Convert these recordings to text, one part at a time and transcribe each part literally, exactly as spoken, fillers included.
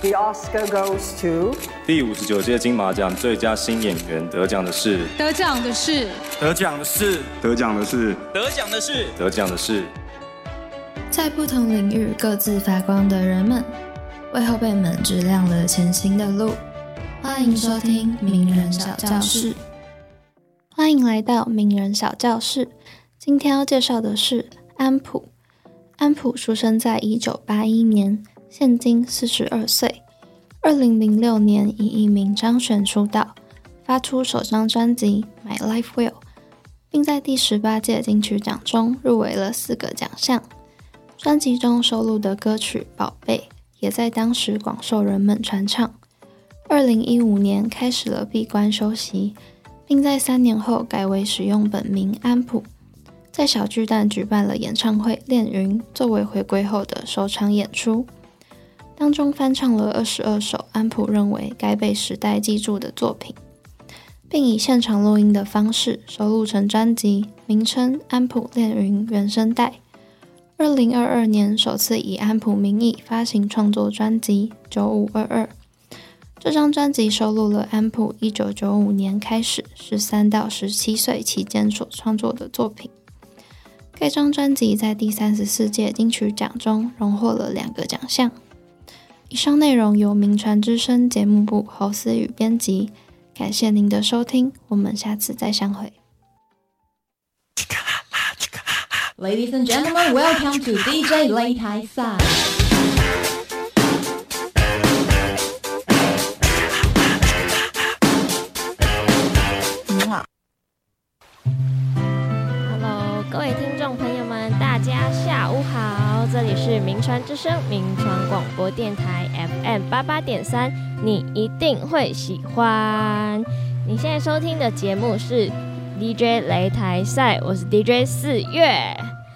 The Oscar goes to 第五十九届金马奖最佳新演员得奖的是得奖的是得奖的是得奖的是得奖的是得奖的是在不同领域各自发光的人们，为后辈们指亮了前行的路。欢迎收听名人小教室。欢迎来到名人小教室。今天要介绍的是安普。安普出生在一九八一年，现今四十二岁。二零零六年以艺名张悬出道，发出首张专辑《My Life Will》，并在第十八届金曲奖中入围了四个奖项。专辑中收录的歌曲《宝贝》也在当时广受人们传唱。二零一五年开始了闭关休息，并在三年后改为使用本名安普，在小巨蛋举办了演唱会《恋云》作为回归后的首场演出，当中翻唱了二十二首安普认为该被时代记住的作品，并以现场录音的方式收录成专辑，名称《安普恋云》原声带。二零二二年首次以安普名义发行创作专辑《九五二二》，这张专辑收录了安普一九九五年开始十三到十七岁期间所创作的作品。该张专辑在第三十四届金曲奖中荣获了两个奖项。以上内容由名传之声节目部侯思雨编辑，感谢您的收听，我们下次再相会。 Ladies and gentlemen, welcome to D J 擂台赛。 Hello， 各位听众朋友们，大家下午好，这里是名传之声名传广播电台 F M 八八点三，你一定会喜欢。你现在收听的节目是 D J 擂台赛，我是 D J 四月。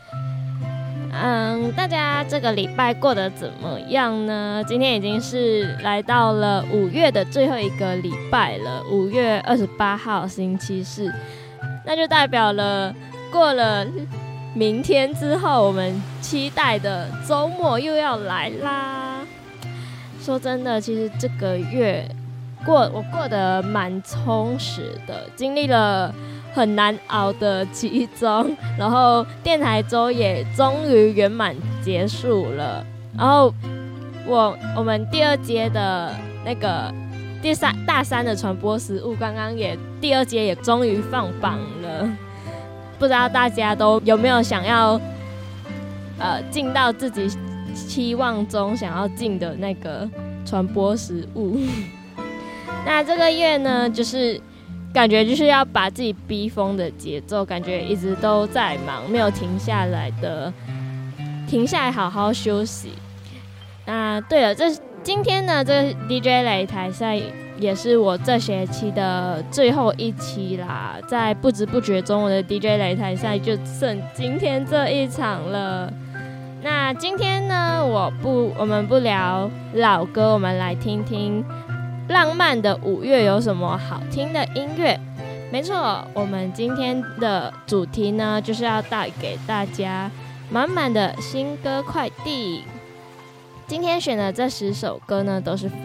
嗯，大家这个礼拜过得怎么样呢？今天已经是来到了五月的最后一个礼拜了，五月二十八号星期四，那就代表了过了明天之后，我们期待的周末又要来啦。说真的，其实这个月过我过得蛮充实的，经历了很难熬的期中，然后电台周也终于圆满结束了，然后我我们第二阶的那个第三大三的传播实务，刚刚也第二阶也终于放榜了，不知道大家都有没有想要呃进到自己期望中想要进的那个传播实务？那这个月呢，就是感觉就是要把自己逼疯的节奏，感觉一直都在忙，没有停下来的，停下来好好休息。那对了，这今天呢，这 D J 擂台赛也是我这学期的最后一期啦，在不知不觉中，我的 D J 擂台赛就剩今天这一场了。那今天呢，我不，我们不聊老歌，我们来听听浪漫的五月有什么好听的音乐？没错，我们今天的主题呢，就是要带给大家满满的新歌快递。今天选的这十首歌呢，都是